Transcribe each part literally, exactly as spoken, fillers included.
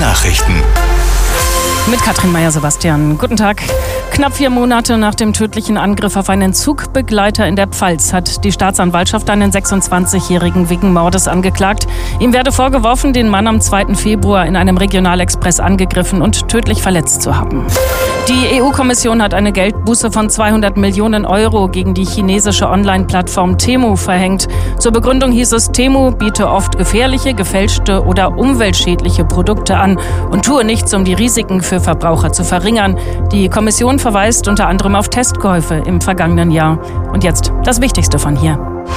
Nachrichten. Mit Katrin Meyer-Sebastian. Guten Tag. Knapp vier Monate nach dem tödlichen Angriff auf einen Zugbegleiter in der Pfalz hat die Staatsanwaltschaft einen sechsundzwanzigjährigen wegen Mordes angeklagt. Ihm werde vorgeworfen, den Mann am zweiten Februar in einem Regionalexpress angegriffen und tödlich verletzt zu haben. Die E U-Kommission hat eine Geldbuße von zweihundert Millionen Euro gegen die chinesische Online-Plattform Temu verhängt. Zur Begründung hieß es, Temu biete oft gefährliche, gefälschte oder umweltschädliche Produkte an und tue nichts, um die Risiken für Verbraucher zu verringern. Die Kommission verweist unter anderem auf Testkäufe im vergangenen Jahr. Und jetzt das Wichtigste von hier.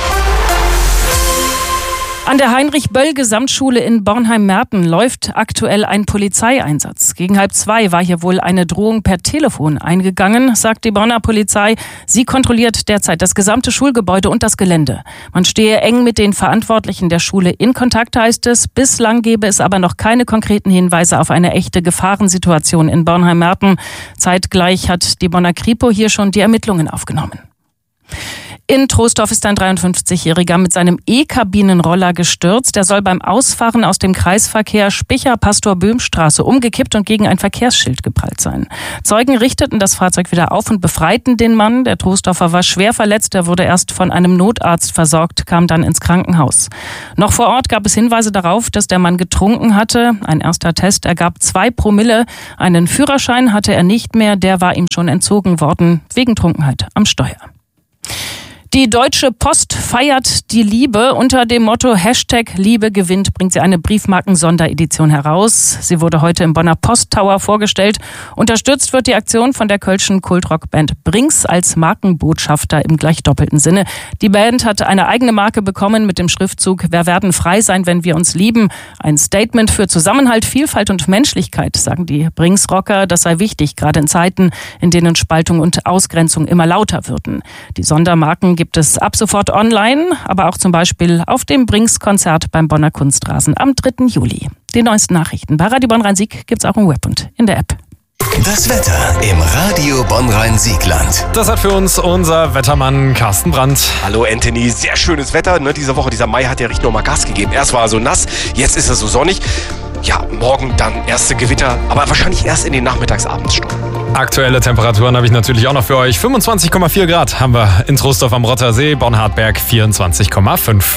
An der Heinrich-Böll-Gesamtschule in Bornheim-Merten läuft aktuell ein Polizeieinsatz. Gegen halb zwei war hier wohl eine Drohung per Telefon eingegangen, sagt die Bonner Polizei. Sie kontrolliert derzeit das gesamte Schulgebäude und das Gelände. Man stehe eng mit den Verantwortlichen der Schule in Kontakt, heißt es. Bislang gebe es aber noch keine konkreten Hinweise auf eine echte Gefahrensituation in Bornheim-Merten. Zeitgleich hat die Bonner Kripo hier schon die Ermittlungen aufgenommen. In Troisdorf ist ein dreiundfünfzigjähriger mit seinem E-Kabinenroller gestürzt. Er soll beim Ausfahren aus dem Kreisverkehr Spicher-Pastor-Böhm-Straße umgekippt und gegen ein Verkehrsschild geprallt sein. Zeugen richteten das Fahrzeug wieder auf und befreiten den Mann. Der Troisdorfer war schwer verletzt. Er wurde erst von einem Notarzt versorgt, kam dann ins Krankenhaus. Noch vor Ort gab es Hinweise darauf, dass der Mann getrunken hatte. Ein erster Test ergab zwei Promille. Einen Führerschein hatte er nicht mehr. Der war ihm schon entzogen worden, wegen Trunkenheit am Steuer. Die Deutsche Post feiert die Liebe. Unter dem Motto Hashtag Liebe gewinnt bringt sie eine Briefmarken-Sonderedition heraus. Sie wurde heute im Bonner Posttower vorgestellt. Unterstützt wird die Aktion von der kölschen Kultrock-Band Brings als Markenbotschafter im gleich doppelten Sinne. Die Band hat eine eigene Marke bekommen mit dem Schriftzug Wir werden frei sein, wenn wir uns lieben. Ein Statement für Zusammenhalt, Vielfalt und Menschlichkeit, sagen die Brings-Rocker. Das sei wichtig, gerade in Zeiten, in denen Spaltung und Ausgrenzung immer lauter würden. Die Sondermarken gibt es ab sofort online, aber auch zum Beispiel auf dem Brings-Konzert beim Bonner Kunstrasen am dritten Juli. Die neuesten Nachrichten bei Radio Bonn-Rhein-Sieg gibt es auch im Web und in der App. Das Wetter im Radio Bonn-Rhein-Siegland. Das hat für uns unser Wettermann Carsten Brandt. Hallo Anthony, sehr schönes Wetter. Ne? Diese Woche, dieser Mai hat ja richtig nochmal Gas gegeben. Erst war er so nass, jetzt ist er so sonnig. Ja, morgen dann erste Gewitter, aber wahrscheinlich erst in den Nachmittags-Abendsstunden. Aktuelle Temperaturen habe ich natürlich auch noch für euch. fünfundzwanzig Komma vier Grad haben wir in Troisdorf am Rottersee, Bonn-Hartberg vierundzwanzig Komma fünf.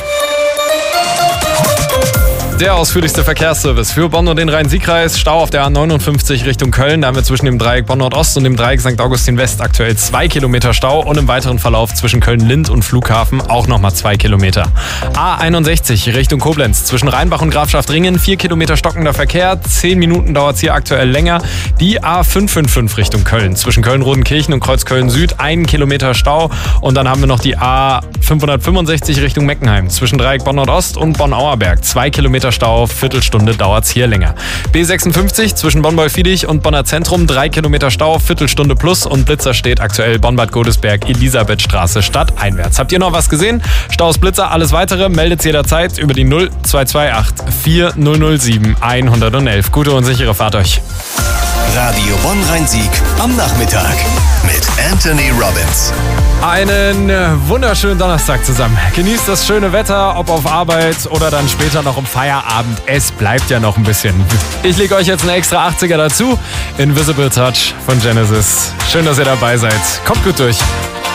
Der ausführlichste Verkehrsservice für Bonn und den Rhein-Sieg-Kreis. Stau auf der A neunundfünfzig Richtung Köln. Da haben wir zwischen dem Dreieck Bonn-Nordost und dem Dreieck Sankt Augustin-West aktuell zwei Kilometer Stau. Und im weiteren Verlauf zwischen Köln-Lind und Flughafen auch nochmal zwei Kilometer. A einundsechzig Richtung Koblenz. Zwischen Rheinbach und Grafschaft-Ringen vier Kilometer stockender Verkehr. Zehn Minuten dauert es hier aktuell länger. Die A fünfhundertfünfundfünfzig Richtung Köln. Zwischen Köln-Rodenkirchen und Kreuzköln-Süd einen Kilometer Stau. Und dann haben wir noch die A fünfhundertfünfundsechzig Richtung Meckenheim. Zwischen Dreieck Bonn-Nordost und Bonn-Auerberg. Zwei Kilometer Stau, Viertelstunde dauert es hier länger. B sechsundfünfzig zwischen Bonn-Beulfieldich und Bonner Zentrum, drei Kilometer Stau, Viertelstunde plus und Blitzer steht aktuell Bonn-Bad Godesberg, Elisabethstraße stadteinwärts. Habt ihr noch was gesehen? Staus, Blitzer, alles weitere meldet jederzeit über die null zwei zwei acht vier null null sieben eins null eins. Gute und sichere Fahrt euch. Radio Bonn-Rhein-Sieg am Nachmittag mit Anthony Robbins. Einen wunderschönen Donnerstag zusammen. Genießt das schöne Wetter, ob auf Arbeit oder dann später noch im Feierabend. Es bleibt ja noch ein bisschen. Ich lege euch jetzt einen extra achtziger dazu. Invisible Touch von Genesis. Schön, dass ihr dabei seid. Kommt gut durch.